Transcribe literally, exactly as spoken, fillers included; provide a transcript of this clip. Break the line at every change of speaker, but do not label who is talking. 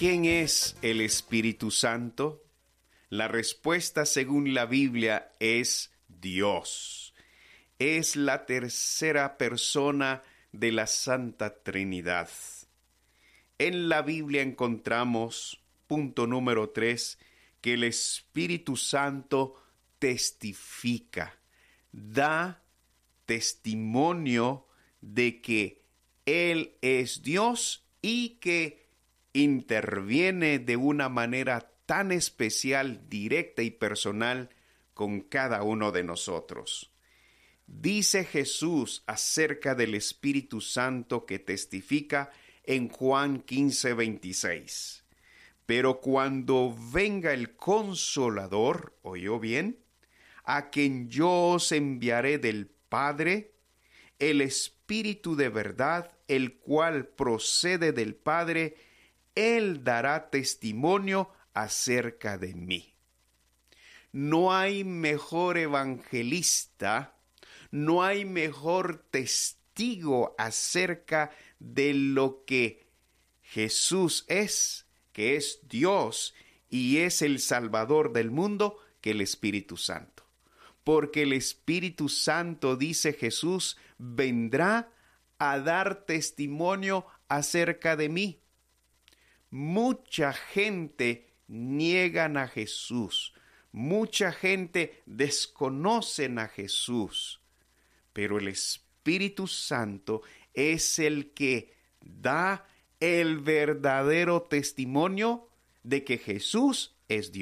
¿Quién es el Espíritu Santo? La respuesta según la Biblia es Dios. Es la tercera persona de la Santa Trinidad. En la Biblia encontramos, punto número tres, que el Espíritu Santo testifica, da testimonio de que Él es Dios y que interviene de una manera tan especial, directa y personal con cada uno de nosotros. Dice Jesús acerca del Espíritu Santo que testifica en Juan quince, veintiséis. Pero cuando venga el Consolador, ¿oyó bien?, a quien yo os enviaré del Padre, el Espíritu de verdad, el cual procede del Padre, Él dará testimonio acerca de mí. No hay mejor evangelista, no hay mejor testigo acerca de lo que Jesús es, que es Dios y es el Salvador del mundo, que el Espíritu Santo. Porque el Espíritu Santo, dice Jesús, vendrá a dar testimonio acerca de mí. Mucha gente niegan a Jesús, mucha gente desconocen a Jesús, pero el Espíritu Santo es el que da el verdadero testimonio de que Jesús es Dios.